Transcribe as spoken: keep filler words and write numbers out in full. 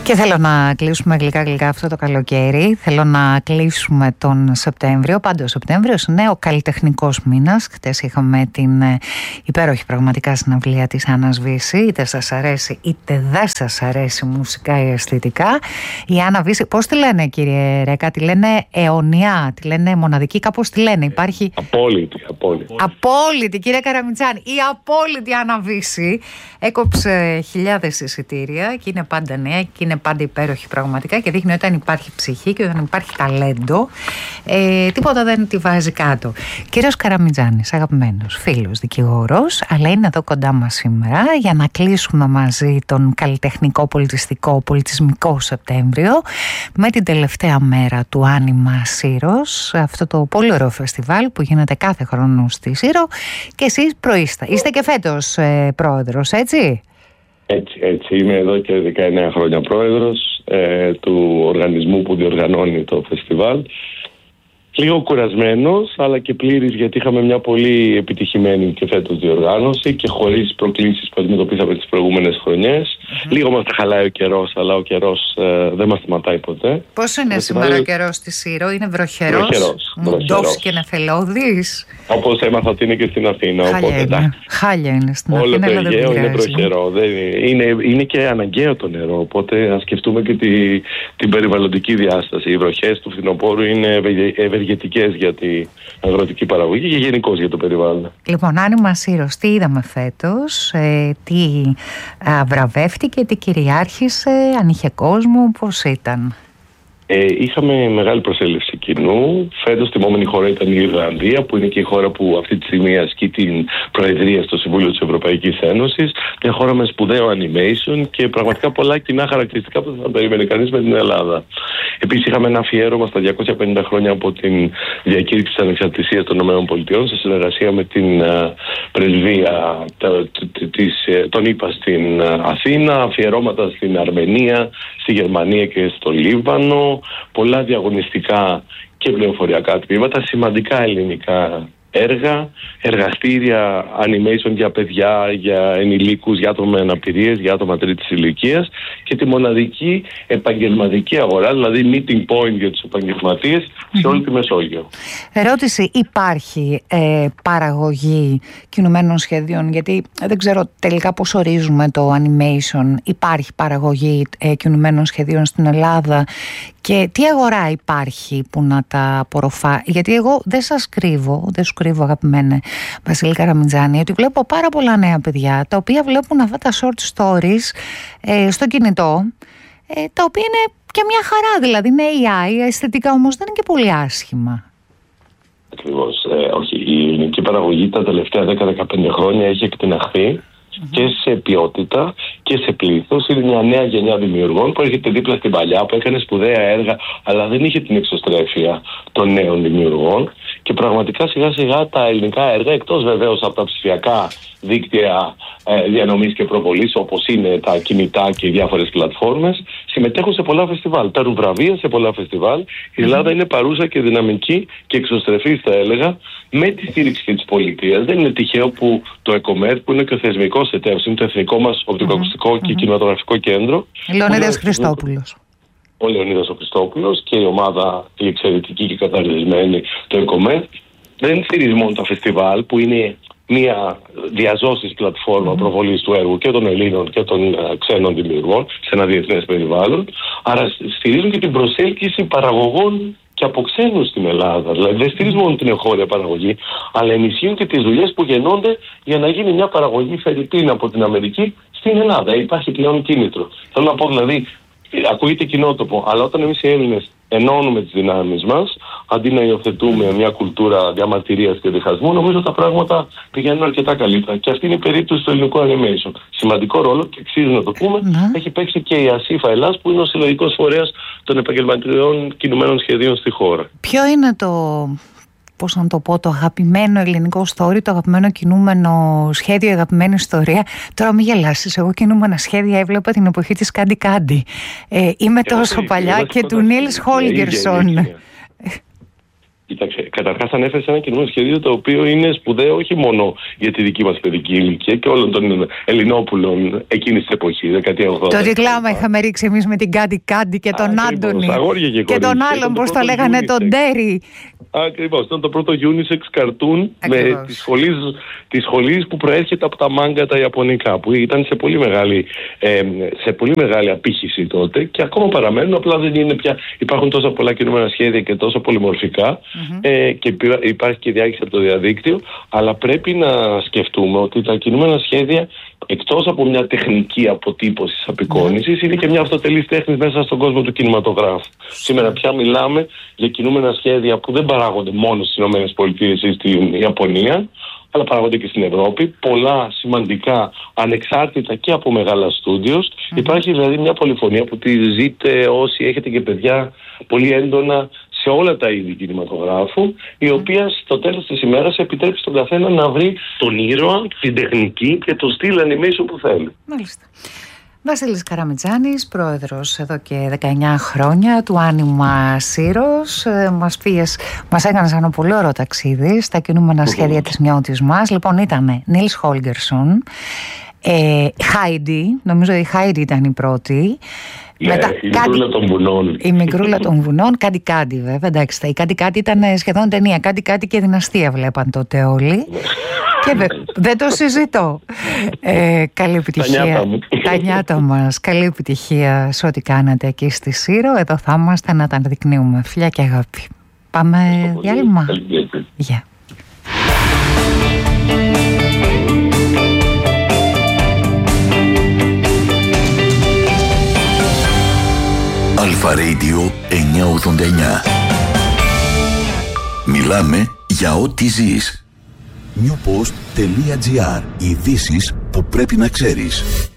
Και θέλω να κλείσουμε γλυκά γλυκά αυτό το καλοκαίρι. Θέλω να κλείσουμε τον Σεπτέμβριο. Πάντως ο Σεπτέμβριος είναι ο καλλιτεχνικός μήνας. Χτες είχαμε την υπέροχη πραγματικά συναυλία της Άννας Βύση. Είτε σας αρέσει είτε δεν σας αρέσει μουσικά ή αισθητικά. Η Άννα Βύση, πώς τη λένε κύριε Ρέκα, τη λένε αιωνιά, τη λένε μοναδική, κάπως τη λένε. Υπάρχει... Απόλυτη, απόλυτη. Απόλυτη κύριε Καραμιτζάν. Η απόλυτη Άννα Βύση έκοψε χιλιάδες εισιτήρια και είναι πάντα νέα και είναι πάντα υπέροχη πραγματικά και δείχνει όταν υπάρχει ψυχή και όταν υπάρχει ταλέντο, ε, τίποτα δεν τη βάζει κάτω. Κύριος Καραμιτζάνης, αγαπημένος φίλος, δικηγόρος, αλλά είναι εδώ κοντά μας σήμερα για να κλείσουμε μαζί τον καλλιτεχνικό, πολιτιστικό, πολιτισμικό Σεπτέμβριο με την τελευταία μέρα του Άνιμα Σύρος, αυτό το πολύ ωραίο φεστιβάλ που γίνεται κάθε χρόνο στη Σύρο και εσείς προείστα. Είστε και φέτος ε, πρόεδρος, έτσι? Έτσι, έτσι. Είμαι εδώ και δεκαεννέα χρόνια πρόεδρος ε, του οργανισμού που διοργανώνει το φεστιβάλ. Λίγο κουρασμένος, αλλά και πλήρης, γιατί είχαμε μια πολύ επιτυχημένη και φέτος διοργάνωση και χωρίς προκλήσεις που αντιμετωπίσαμε τις προηγούμενες χρονιές. Mm-hmm. Λίγο μας τα χαλάει ο καιρός, αλλά ο καιρός ε, δεν μας σταματάει ποτέ. Πόσο είναι σήμερα πάλι... ο καιρός στη Σύρο, είναι βροχερός, βροχερός μουντός και νεφελώδης? Όπως έμαθα ότι είναι και στην Αθήνα. Χάλια, οπότε, είναι. Χάλια είναι στην όλο Αθήνα. Όλο το Αιγαίο είναι βροχερό. Δεν είναι, είναι, είναι και αναγκαίο το νερό, οπότε να σκεφτούμε και τη, την περιβαλλοντική διάσταση. Οι βροχές του φθινοπόρου είναι ευεργετικές για την αγροτική παραγωγή και γενικώς για το περιβάλλον. Λοιπόν, Άνιμα Σύρος, τι είδαμε φέτος, ε, τι α, βραβεύτηκε, τι κυριάρχησε, αν είχε κόσμο, πώς ήταν? Ε, είχαμε μεγάλη προσέλευση κοινού. Φέτος τιμόμενη χώρα ήταν η Ιρλανδία, που είναι και η χώρα που αυτή τη στιγμή ασκεί την προεδρία στο Συμβούλιο της Ευρωπαϊκής Ένωσης. Μια χώρα με σπουδαίο animation και πραγματικά πολλά κοινά χαρακτηριστικά που δεν θα περίμενε κανείς με την Ελλάδα. Επίσης είχαμε ένα αφιέρωμα στα διακόσια πενήντα χρόνια από την διακήρυξη της ανεξαρτησίας των ΗΠΑ σε συνεργασία με την uh, πρεσβεία των ΗΠΑ στην uh, Αθήνα, αφιερώματα στην Αρμενία, στη Γερμανία και στο Λίβανο. Πολλά διαγωνιστικά και πληροφοριακά τμήματα, σημαντικά ελληνικά έργα, εργαστήρια animation για παιδιά, για ενηλίκους, για άτομα με αναπηρίες, για άτομα τρίτης ηλικίας και τη μοναδική επαγγελματική αγορά, δηλαδή meeting point για τους επαγγελματίες mm-hmm. σε όλη τη Μεσόγειο. Ερώτηση, υπάρχει ε, παραγωγή κινουμένων σχεδίων? Γιατί δεν ξέρω τελικά πώς ορίζουμε το animation. Υπάρχει παραγωγή ε, κινουμένων σχεδίων στην Ελλάδα και τι αγορά υπάρχει που να τα απορροφά? Γιατί εγώ δεν σας κρύβω, δεν σου κρύβω αγαπημένε Βασίλη Καραμιτζάνη, ότι βλέπω πάρα πολλά νέα παιδιά τα οποία βλέπουν αυτά τα short stories ε, στο κινητό, ε, τα οποία είναι και μια χαρά, δηλαδή είναι έι άι, αισθητικά όμως δεν είναι και πολύ άσχημα. Ακριβώς, ε, όχι, η ελληνική παραγωγή τα τελευταία δέκα με δεκαπέντε χρόνια έχει εκτιναχθεί Mm-hmm. και σε ποιότητα και σε πλήθος. Είναι μια νέα γενιά δημιουργών που έρχεται δίπλα στην παλιά, που έκανε σπουδαία έργα, αλλά δεν είχε την εξωστρέφεια των νέων δημιουργών. Και πραγματικά σιγά σιγά τα ελληνικά έργα, εκτός βεβαίως από τα ψηφιακά δίκτυα ε, διανομής και προβολής, όπως είναι τα κινητά και οι διάφορες πλατφόρμες, συμμετέχουν σε πολλά φεστιβάλ. Παίρνουν βραβεία σε πολλά φεστιβάλ. Η Ελλάδα mm-hmm. είναι παρούσα και δυναμική και εξωστρεφής, θα έλεγα, με τη στήριξη και της πολιτείας. Δεν είναι τυχαίο που το ΕΚΟΜΕΡ, που είναι και ο θεσμικός εταίρος, είναι το εθνικό μας οπτικοακουστικό mm-hmm. και κινηματογραφικό κέντρο. Λεωνίδας Χριστόπουλος. Ο Λεωνίδας ο Χριστόπουλος και η ομάδα, η εξαιρετική και καταρτισμένη, το ΕΚΟΜΕΡ, δεν στηρίζει μόνο τα φεστιβάλ, που είναι μια διαζώσης πλατφόρμα mm-hmm. προβολής του έργου και των Ελλήνων και των uh, ξένων δημιουργών σε ένα διεθνές περιβάλλον, άρα στηρίζουν και την προσέλκυση παραγωγών και από ξένους στην Ελλάδα. Δηλαδή δεν στηρίζουν μόνο την εγχώρια παραγωγή, αλλά ενισχύουν και τις δουλειές που γεννώνται για να γίνει μια παραγωγή φερρυπίν από την Αμερική στην Ελλάδα. Υπάρχει πλέον κίνητρο. Θέλω να πω δηλαδή, ακούγεται κοινότοπο, αλλά όταν εμείς οι Έλληνες ενώνουμε τις δυνάμεις μας, αντί να υιοθετούμε μια κουλτούρα διαμαρτυρίας και διχασμού, νομίζω τα πράγματα πηγαίνουν αρκετά καλύτερα. Και αυτή είναι η περίπτωση του ελληνικού animation. Σημαντικό ρόλο, και αξίζει να το πούμε, mm-hmm. έχει παίξει και η ΑΣΥΦΑ Ελλάς, που είναι ο συλλογικός φορέας των επαγγελματιών κινουμένων σχεδίων στη χώρα. Ποιο είναι το... πώς να το πω, το αγαπημένο ελληνικό story, το αγαπημένο κινούμενο σχέδιο, η αγαπημένη ιστορία? Τώρα μην γελάσεις, εγώ κινούμενα σχέδια έβλεπα την εποχή της Κάντι Κάντι. Ε, είμαι και τόσο παλιά και του Νίλς Χόλγκερσον. Κοίταξε, καταρχάς ανέφερε ένα κινούμενο σχέδιο το οποίο είναι σπουδαίο όχι μόνο για τη δική μας παιδική ηλικία και όλων των Ελληνόπουλων εκείνης της εποχής, δεκαετία ογδόντα. Το ρηκλάμα είχαμε ρίξει εμείς με την Κάντι Κάντι και τον Άντωνη. Και, και τον άλλον, πώς το λέγανε, τον Ντέρι. Ακριβώς, ήταν το πρώτο unisex cartoon με τις σχολείς, τις σχολείς που προέρχεται από τα μάγκα τα ιαπωνικά, που ήταν σε πολύ μεγάλη, ε, σε πολύ μεγάλη απήχηση τότε και ακόμα παραμένουν, απλά δεν είναι πια, υπάρχουν τόσα πολλά κινούμενα σχέδια και τόσο πολυμορφικά. Mm-hmm. Ε, και υπάρχει και διάχυση από το διαδίκτυο, αλλά πρέπει να σκεφτούμε ότι τα κινούμενα σχέδια, εκτός από μια τεχνική αποτύπωση απεικόνησης, mm-hmm. είναι και μια αυτοτελής τέχνη μέσα στον κόσμο του κινηματογράφου. Mm-hmm. Σήμερα πια μιλάμε για κινούμενα σχέδια που δεν παράγονται μόνο στις ΗΠΑ ή στην Ιαπωνία, αλλά παράγονται και στην Ευρώπη. Πολλά σημαντικά, ανεξάρτητα και από μεγάλα στούντιος. Mm-hmm. Υπάρχει δηλαδή μια πολυφωνία που τη ζείτε όσοι έχετε και παιδιά πολύ έντονα σε όλα τα είδη κινηματογράφου, η οποία στο τέλος της ημέρας επιτρέπει στον καθένα να βρει τον ήρωα, την τεχνική και το στυλ animation που θέλει. Μάλιστα. Βασίλης Καραμιτζάνης, πρόεδρος εδώ και δεκαεννιά χρόνια του Άνιμα Σύρος. Μας πήγες, μας έκανες ένα πολύ ωραίο ταξίδι στα κινούμενα σχέδια της μιώτης μας. Λοιπόν, ήταν Νίλς Χόλγκερσον, Χάιντι, νομίζω η Χάιντι ήταν η πρώτη. Yeah, Μετά, η μικρούλα των βουνών. Η μικρούλα των βουνών, Κάντι Κάντι βέβαια. Εντάξει, η Κάντι Κάντι ήταν σχεδόν ταινία. Κάντι Κάντι και δυναστεία βλέπαν τότε όλοι. Και δε, δεν το συζητώ. Ε, καλή επιτυχία. Τα νιάτα μας. Καλή επιτυχία σε ό,τι κάνατε εκεί στη Σύρο. Εδώ θα είμαστε να τα αναδεικνύουμε. Φιλιά και αγάπη. Πάμε διάλειμμα. Γεια. Αλφα Radio εννιακόσια ογδόντα εννιά. Μιλάμε για ό,τι ζεις. newpost.gr. Ειδήσεις που πρέπει να ξέρεις.